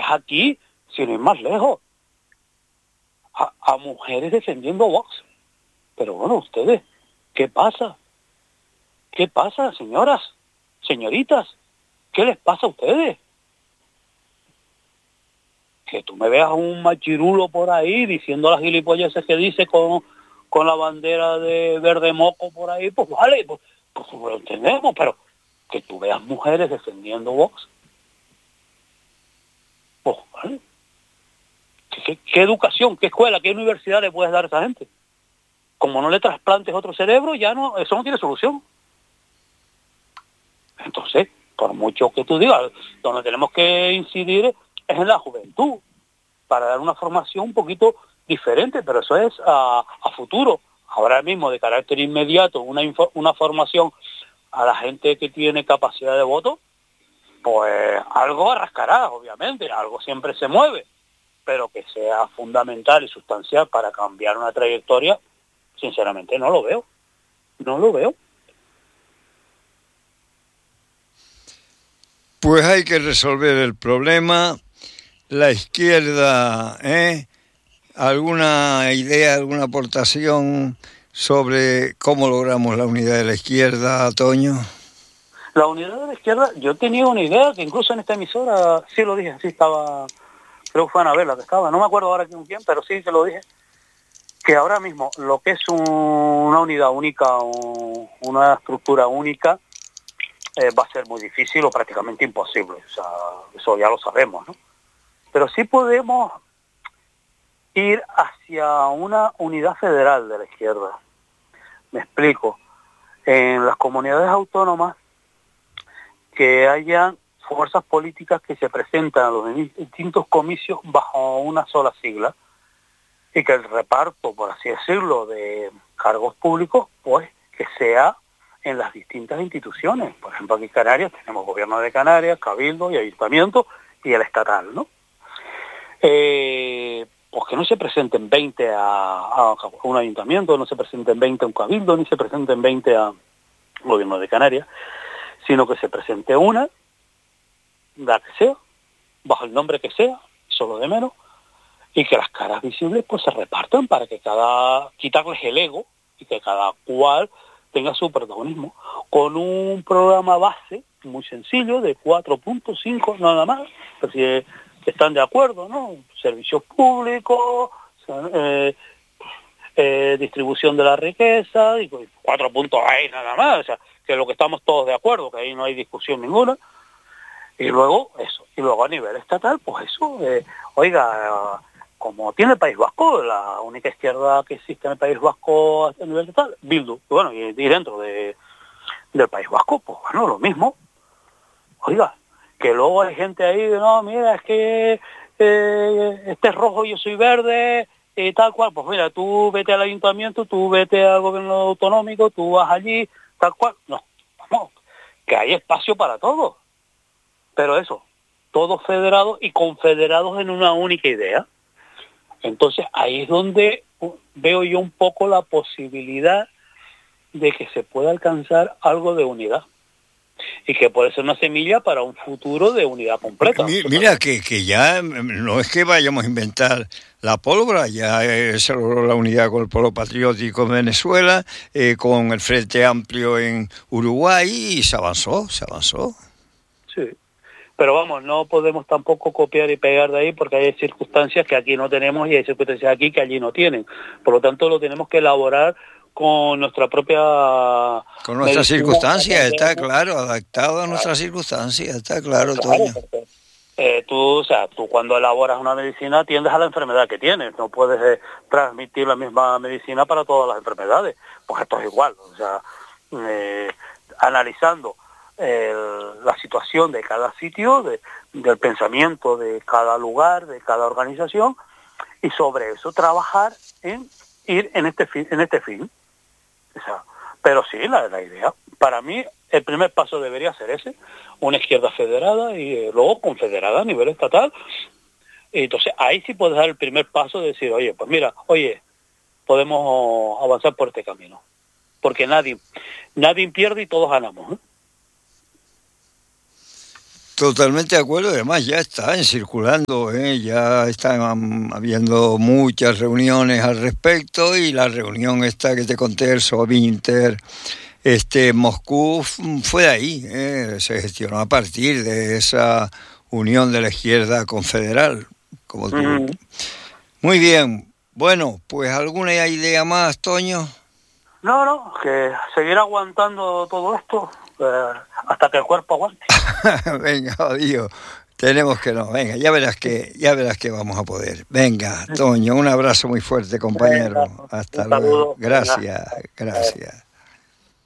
aquí, sin ir más lejos, a mujeres defendiendo Vox. Pero bueno, ustedes, ¿qué pasa? ¿Qué pasa, señoras, señoritas? ¿Qué les pasa a ustedes? Que tú me veas un machirulo por ahí diciendo las gilipolleces que dice con la bandera de verde moco por ahí, pues vale, pues lo entendemos, pero que tú veas mujeres defendiendo Vox, pues vale. ¿Qué educación, qué escuela, qué universidad le puedes dar a esa gente? Como no le trasplantes otro cerebro, ya no, eso no tiene solución. Entonces, por mucho que tú digas, donde tenemos que incidir es en la juventud, para dar una formación un poquito diferente, pero eso es a futuro. Ahora mismo, de carácter inmediato, una formación a la gente que tiene capacidad de voto, pues algo arrascará, obviamente, algo siempre se mueve, pero que sea fundamental y sustancial para cambiar una trayectoria, sinceramente no lo veo. No lo veo. Pues hay que resolver el problema. La izquierda, ¿alguna idea, alguna aportación sobre cómo logramos la unidad de la izquierda, Toño? La unidad de la izquierda, yo tenía una idea que incluso en esta emisora, sí lo dije, sí estaba, creo que fue Anabel la que estaba, no me acuerdo ahora con quién, pero sí que lo dije, que ahora mismo lo que es una unidad única, una estructura única, va a ser muy difícil o prácticamente imposible, o sea, eso ya lo sabemos, ¿no? Pero sí podemos ir hacia una unidad federal de la izquierda. Me explico. En las comunidades autónomas, que hayan fuerzas políticas que se presentan a los distintos comicios bajo una sola sigla y que el reparto, por así decirlo, de cargos públicos, pues que sea en las distintas instituciones. Por ejemplo, aquí en Canarias tenemos Gobierno de Canarias, Cabildo y Ayuntamiento y el estatal, ¿no? Pues que no se presenten 20 a un ayuntamiento, no se presenten 20 a un cabildo, ni se presenten 20 a Gobierno de Canarias, sino que se presente una, la que sea, bajo el nombre que sea, solo de menos, y que las caras visibles pues se repartan para que quitarles el ego y que cada cual tenga su protagonismo, con un programa base muy sencillo de 4.5 nada más, pero si están de acuerdo, ¿no? Servicios públicos, distribución de la riqueza, y 4 puntos ahí nada más, o sea, que es lo que estamos todos de acuerdo, que ahí no hay discusión ninguna. Y luego eso, y luego a nivel estatal, pues eso, como tiene el País Vasco, la única izquierda que existe en el País Vasco a nivel estatal, Bildu, bueno, y dentro del País Vasco, pues bueno, lo mismo. Oiga, que luego hay gente ahí, no, mira, es que este es rojo, yo soy verde, y tal cual, pues mira, tú vete al ayuntamiento, tú vete al gobierno autonómico, tú vas allí, tal cual. No, vamos, que hay espacio para todos. Pero eso, todos federados y confederados en una única idea. Entonces ahí es donde veo yo un poco la posibilidad de que se pueda alcanzar algo de unidad. Y que puede ser una semilla para un futuro de unidad completa. Mira, que ya no es que vayamos a inventar la pólvora, ya se logró la unidad con el Polo Patriótico en Venezuela, con el Frente Amplio en Uruguay, y se avanzó. Sí, pero vamos, no podemos tampoco copiar y pegar de ahí porque hay circunstancias que aquí no tenemos y hay circunstancias aquí que allí no tienen. Por lo tanto, lo tenemos que elaborar con nuestra propia... Con nuestras circunstancias, está claro, adaptado a nuestras circunstancias, está claro, Toño. Tú cuando elaboras una medicina atiendes a la enfermedad que tienes, no puedes transmitir la misma medicina para todas las enfermedades, pues esto es igual, o sea, analizando la situación de cada sitio, del pensamiento de cada lugar, de cada organización, y sobre eso trabajar en ir en este fin. O sea, pero sí, la idea, para mí, el primer paso debería ser ese, una izquierda federada y luego confederada a nivel estatal. Y entonces ahí sí puedes dar el primer paso de decir, oye, podemos avanzar por este camino. Porque nadie pierde y todos ganamos, ¿eh? Totalmente de acuerdo, además ya están circulando, ya están habiendo muchas reuniones al respecto y la reunión esta que te conté, el Sovinter, Moscú, fue de ahí, se gestionó a partir de esa unión de la izquierda confederal, como tú. Muy bien, bueno, pues ¿alguna idea más, Toño? No, que seguir aguantando todo esto hasta que el cuerpo aguante. Venga, adiós. Tenemos que no. Venga, ya verás que vamos a poder. Venga, Toño, un abrazo muy fuerte, compañero. Venga, Hasta un luego. saludo. Gracias, Venga. gracias.